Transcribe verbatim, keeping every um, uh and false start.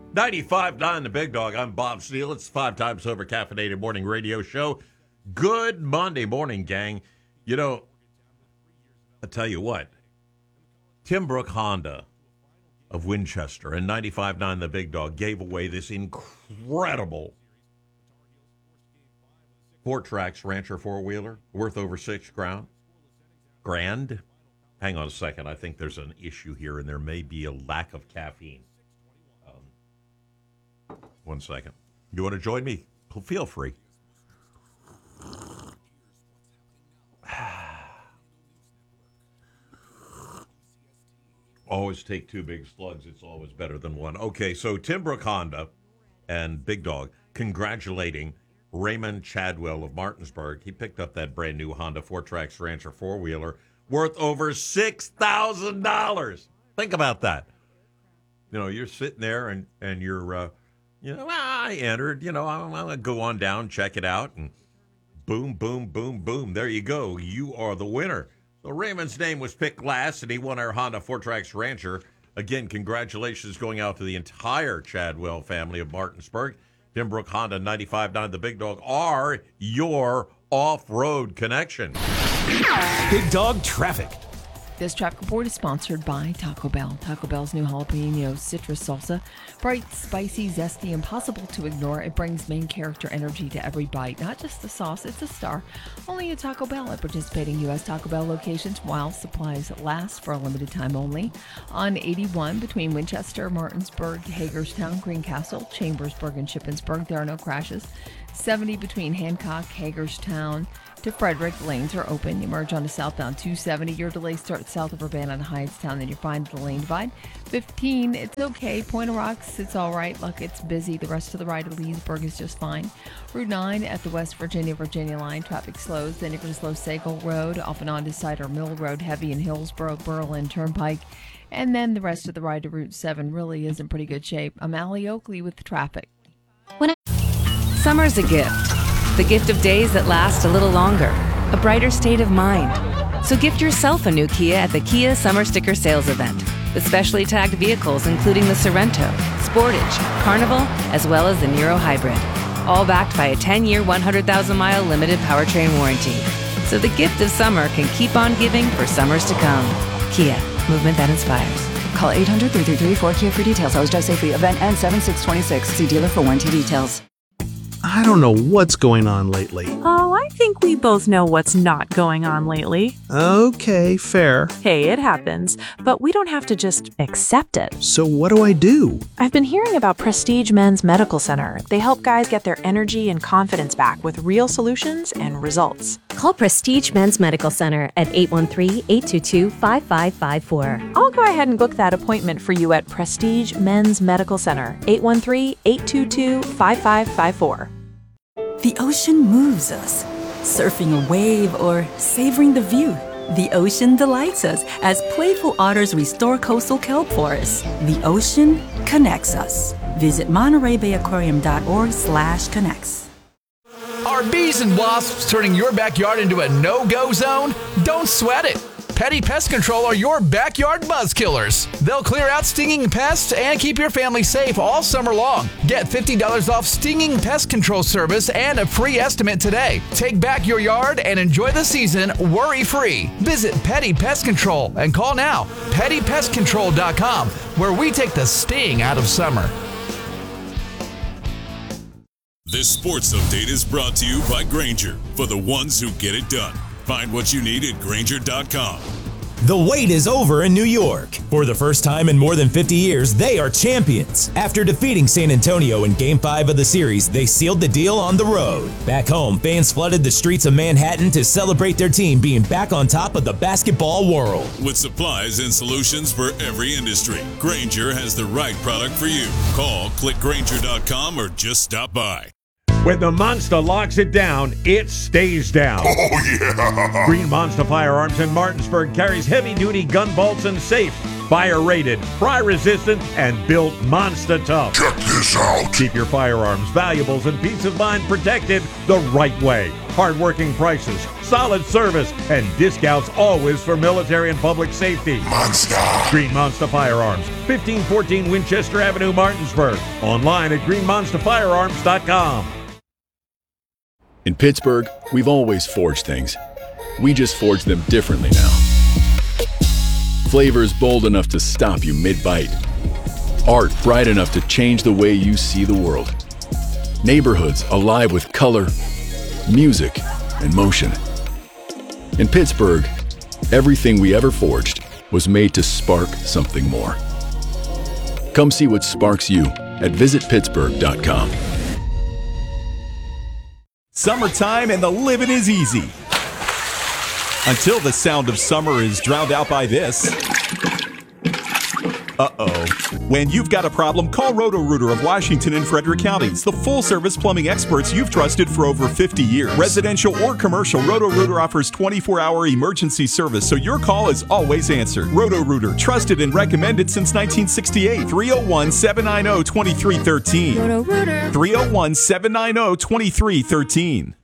ninety-five point nine The Big Dog. I'm Bob Steele. It's five times over caffeinated morning radio show. Good Monday morning, gang. You know, I'll tell you what. Tim Brook Honda of Winchester and ninety-five point nine The Big Dog gave away this incredible Four Tracks Rancher four-wheeler worth over six grand. Grand? Hang on a second. I think there's an issue here, and there may be a lack of caffeine. Um, one second. You want to join me? Feel free. Always take two big slugs. It's always better than one. Okay, so Tim Brook Honda and Big Dog congratulating Raymond Chadwell of Martinsburg. He picked up that brand new Honda Four Tracks Rancher four-wheeler worth over six thousand dollars. Think about that. You know, you're sitting there and, and you're, uh, you know, ah, I entered, you know, I'm, I'm going to go on down, check it out, and boom, boom, boom, boom. There you go. You are the winner. So Raymond's name was picked last, and he won our Honda Four Tracks Rancher. Again, congratulations going out to the entire Chadwell family of Martinsburg. Tim Brook Honda, ninety-five point nine The Big Dog are your off-road connection. Big Dog Traffic. This traffic report is sponsored by Taco Bell. Taco Bell's new jalapeno citrus salsa. Bright, spicy, zesty, impossible to ignore. It brings main character energy to every bite. Not just the sauce, it's a star. Only at Taco Bell at participating U S Taco Bell locations while supplies last for a limited time only. On eighty-one between Winchester, Martinsburg, Hagerstown, Greencastle, Chambersburg, and Shippensburg, there are no crashes. seventy between Hancock, Hagerstown, to Frederick. Lanes are open. You merge onto southbound two seventy. Your delay starts south of Urbana and Hyattstown. Then you find the lane divide. fifteen, it's okay. Point of Rocks, it's all right. Look, it's busy. The rest of the ride to Leesburg is just fine. Route nine at the West Virginia, Virginia line. Traffic slows. Then you're going to slow Sagal Road off and on to Cider Mill Road. Heavy in Hillsborough, Berlin Turnpike. And then the rest of the ride to Route seven really is in pretty good shape. I'm Allie Oakley with the traffic. When I- Summer's a gift. The gift of days that last a little longer. A brighter state of mind. So gift yourself a new Kia at the Kia Summer Sticker Sales Event. With specially tagged vehicles including the Sorrento, Sportage, Carnival, as well as the Niro Hybrid. All backed by a ten-year, one hundred thousand mile limited powertrain warranty. So the gift of summer can keep on giving for summers to come. Kia, movement that inspires. Call eight hundred, three three three, four K I A for details. Always drive safely. Event ends seven six twenty-six. See dealer for warranty details. I don't know what's going on lately. Oh, I think we both know what's not going on lately. Okay, fair. Hey, it happens, but we don't have to just accept it. So what do I do? I've been hearing about Prestige Men's Medical Center. They help guys get their energy and confidence back with real solutions and results. Call Prestige Men's Medical Center at eight one three, eight two two, five five five four. I'll go ahead and book that appointment for you at Prestige Men's Medical Center, eight one three, eight two two, five five five four. The ocean moves us. Surfing a wave or savoring the view. The ocean delights us as playful otters restore coastal kelp forests. The ocean connects us. Visit Monterey Bay Aquarium dot org slash connects. Are bees and wasps turning your backyard into a no-go zone? Don't sweat it. Petty Pest Control are your backyard buzz killers. They'll clear out stinging pests and keep your family safe all summer long. Get fifty dollars off stinging pest control service and a free estimate today. Take back your yard and enjoy the season worry-free. Visit Petty Pest Control and call now, petty pest control dot com, where we take the sting out of summer. This sports update is brought to you by Grainger, for the ones who get it done. Find what you need at Grainger dot com. The wait is over in New York. For the first time in more than fifty years, they are champions. After defeating San Antonio in Game five of the series, they sealed the deal on the road. Back home, fans flooded the streets of Manhattan to celebrate their team being back on top of the basketball world. With supplies and solutions for every industry, Grainger has the right product for you. Call, click Grainger dot com, or just stop by. When the Monster locks it down, it stays down. Oh, yeah! Green Monster Firearms in Martinsburg carries heavy-duty gun vaults and safes Fire rated, fry resistant, and built monster tough. Check this out. Keep your firearms, valuables, and peace of mind protected the right way. Hardworking prices, solid service, and discounts always for military and public safety. Monster. Green Monster Firearms, fifteen fourteen Winchester Avenue, Martinsburg. Online at green monster firearms dot com. In Pittsburgh, we've always forged things. We just forge them differently now. Flavors bold enough to stop you mid-bite. Art bright enough to change the way you see the world. Neighborhoods alive with color, music, and motion. In Pittsburgh, everything we ever forged was made to spark something more. Come see what sparks you at visit pittsburgh dot com. Summertime and the living is easy. Until the sound of summer is drowned out by this. Uh-oh. When you've got a problem, call Roto-Rooter of Washington and Frederick counties, the full-service plumbing experts you've trusted for over fifty years. Residential or commercial, Roto-Rooter offers twenty-four hour emergency service, so your call is always answered. Roto-Rooter, trusted and recommended since nineteen sixty-eight. three oh one, seven nine oh, two three one three. Roto-Rooter. three oh one, seven nine oh, two three one three.